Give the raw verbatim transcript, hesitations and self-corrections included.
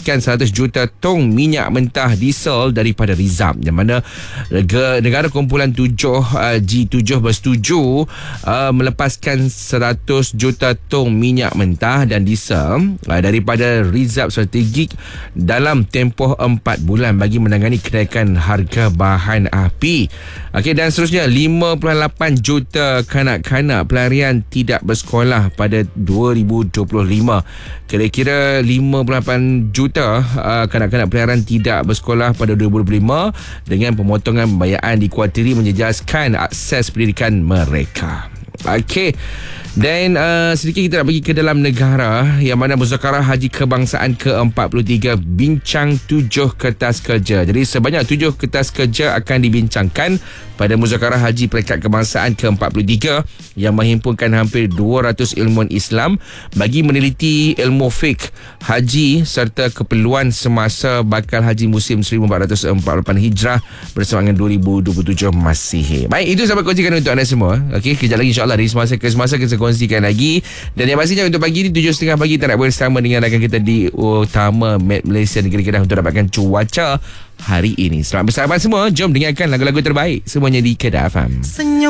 melepaskan seratus juta tong minyak mentah diesel daripada reserve, yang mana negara kumpulan tujuh uh, G tujuh bersetuju uh, melepaskan seratus juta tong minyak mentah dan diesel uh, daripada reserve strategik dalam tempoh empat bulan bagi menangani kenaikan harga bahan api. Okey, dan seterusnya lima puluh lapan juta kanak-kanak pelarian tidak bersekolah pada dua ribu dua puluh lima. Kira-kira lima puluh lapan juta uh, kanak-kanak pelarian tidak bersekolah pada dua ribu dua puluh lima dengan pemotongan pembiayaan dikuatiri menjejaskan akses pendidikan mereka. Okey. Dan uh, sedikit kita nak pergi ke dalam negara, yang mana Muzakarah Haji Kebangsaan ke empat puluh tiga bincang tujuh kertas kerja. Jadi sebanyak tujuh kertas kerja akan dibincangkan pada Muzakarah Haji Peringkat Kebangsaan ke empat puluh tiga yang menghimpunkan hampir dua ratus ilmuwan Islam bagi meneliti ilmu fiqh haji serta keperluan semasa bakal haji musim seribu empat ratus empat puluh lapan Hijrah bersama dengan dua ribu dua puluh tujuh Masihi. Baik, itu sahabat kongsikan untuk anda semua. Okey, kejap lagi insya-Allah dari semasa ke semasa kita kongsikan lagi. Dan yang pastinya untuk pagi ni tujuh tiga pagi kita nak bersama dengan rakan kita di Utama Med Malaysia Negeri Kedah untuk dapatkan cuaca hari ini. Selamat bersama semua. Jom dengarkan lagu-lagu terbaik semuanya di Kedah F M. Senyum